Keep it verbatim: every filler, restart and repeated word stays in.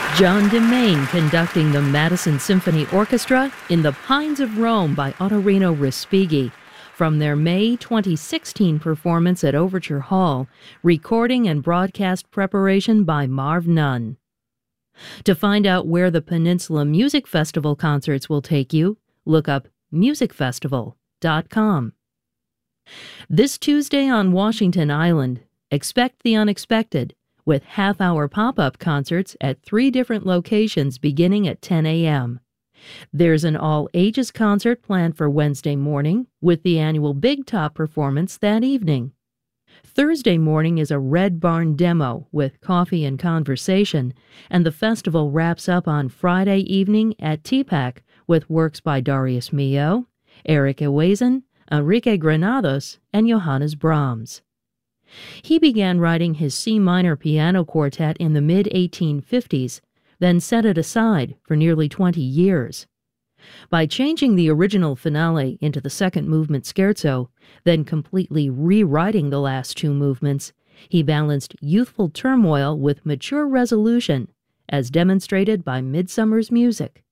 John DeMain conducting the Madison Symphony Orchestra in The Pines of Rome by Ottorino Respighi from their May twenty sixteen performance at Overture Hall, recording and broadcast preparation by Marv Nunn. To find out where the Peninsula Music Festival concerts will take you, look up music festival dot com. This Tuesday on Washington Island, expect the unexpected, with half-hour pop-up concerts at three different locations beginning at ten a.m. There's an all-ages concert planned for Wednesday morning, with the annual Big Top performance that evening. Thursday morning is a Red Barn demo with coffee and conversation, and the festival wraps up on Friday evening at T PAC with works by Darius Milhaud, Eric Ewazen, Enrique Granados, and Johannes Brahms. He began writing his C minor piano quartet in the mid eighteen fifties, then set it aside for nearly twenty years. By changing the original finale into the second movement scherzo, then completely rewriting the last two movements, he balanced youthful turmoil with mature resolution, as demonstrated by Midsummer's Music.